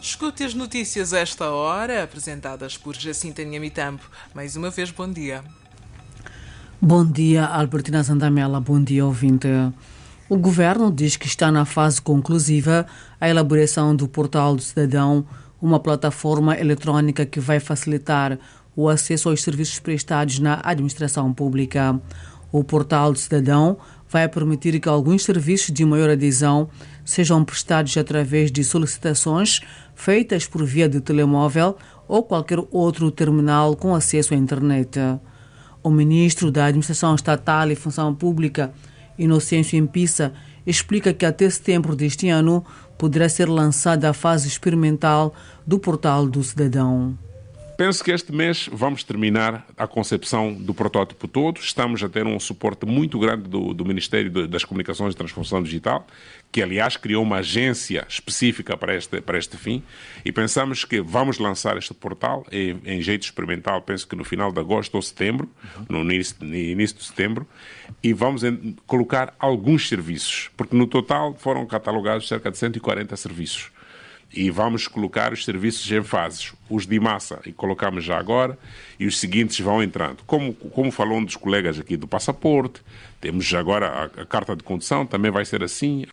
Escute as notícias a esta hora, apresentadas por Jacinta Nhamitampo. Mais uma vez, bom dia. Bom dia, Albertina Zandamela. Bom dia, ouvinte. O Governo diz que está na fase conclusiva a elaboração do Portal do Cidadão, uma plataforma eletrônica que vai facilitar o acesso aos serviços prestados na administração pública. O Portal do Cidadão vai permitir que alguns serviços de maior adesão sejam prestados através de solicitações feitas por via de telemóvel ou qualquer outro terminal com acesso à internet. O ministro da Administração Estatal e Função Pública, Inocêncio Impissa, explica que até setembro deste ano poderá ser lançada a fase experimental do Portal do Cidadão. Penso que este mês vamos terminar a concepção do protótipo todo. Estamos a ter um suporte muito grande do Ministério das Comunicações e Transformação Digital, que aliás criou uma agência específica para este fim, e pensamos que vamos lançar este portal em jeito experimental, penso que no final de agosto ou setembro, no início de setembro, e vamos colocar alguns serviços, porque no total foram catalogados cerca de 140 serviços. E vamos colocar os serviços em fases, os de massa, e colocamos já agora, e os seguintes vão entrando. Como falou um dos colegas aqui do passaporte, temos agora a carta de condução, também vai ser assim.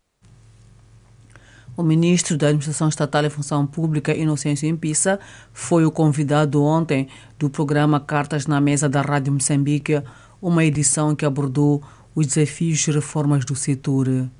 O ministro da Administração Estatal e Função Pública, Inocêncio Impissa, foi o convidado ontem do programa Cartas na Mesa da Rádio Moçambique, uma edição que abordou os desafios e reformas do setor.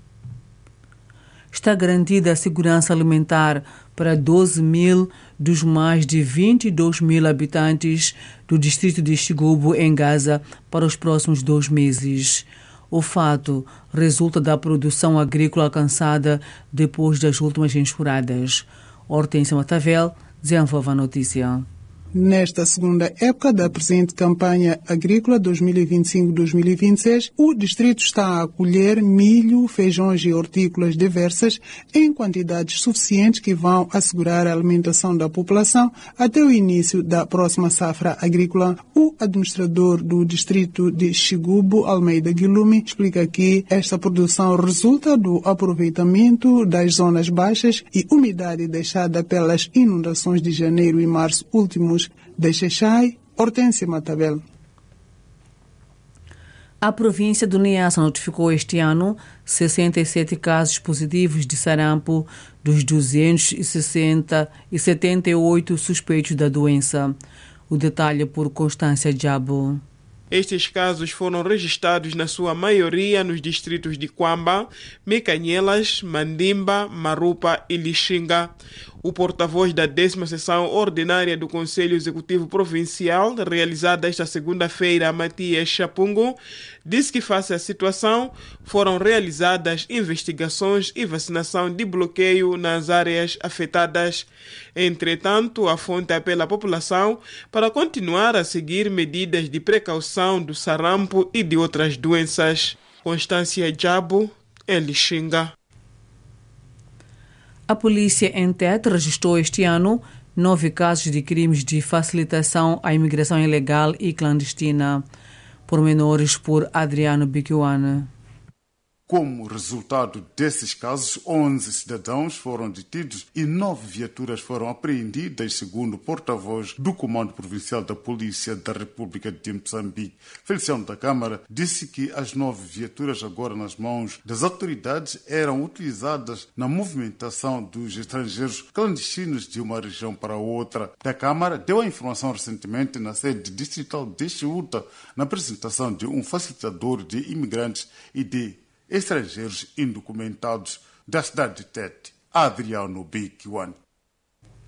Está garantida a segurança alimentar para 12 mil dos mais de 22 mil habitantes do distrito de Chigubo, em Gaza, para os próximos 2 meses. O fato resulta da produção agrícola alcançada depois das últimas enxurradas. Hortência Matavel desenvolve a notícia. Nesta segunda época da presente campanha agrícola 2025-2026, o distrito está a colher milho, feijões e hortícolas diversas em quantidades suficientes que vão assegurar a alimentação da população até o início da próxima safra agrícola. O administrador do distrito de Chigubo, Almeida Guilumi, explica que esta produção resulta do aproveitamento das zonas baixas e umidade deixada pelas inundações de janeiro e março últimos. De Xexai, Hortência Matavel. A província do Niassa notificou este ano 67 casos positivos de sarampo dos 278 suspeitos da doença. O detalhe por Constância Diabo. Estes casos foram registrados na sua maioria nos distritos de Quamba, Mecanhelas, Mandimba, Marupa e Lixinga. O porta-voz da 10ª sessão ordinária do Conselho Executivo Provincial, realizada esta segunda-feira, Matias Chapungo, disse que, face à situação, foram realizadas investigações e vacinação de bloqueio nas áreas afetadas. Entretanto, a fonte apela à população para continuar a seguir medidas de precaução do sarampo e de outras doenças. Constância Diabo, em Lixinga. A polícia em Tete registrou este ano 9 casos de crimes de facilitação à imigração ilegal e clandestina. Pormenores por Adriano Biquiwana. Como resultado desses casos, 11 cidadãos foram detidos e 9 viaturas foram apreendidas, segundo o porta-voz do Comando Provincial da Polícia da República de Moçambique. Feliciano da Câmara disse que as 9 viaturas agora nas mãos das autoridades eram utilizadas na movimentação dos estrangeiros clandestinos de uma região para outra. Da Câmara deu a informação recentemente na sede distrital de Chiuta, na apresentação de um facilitador de imigrantes e de estrangeiros indocumentados da cidade de Tete, Adriano Biquiwan.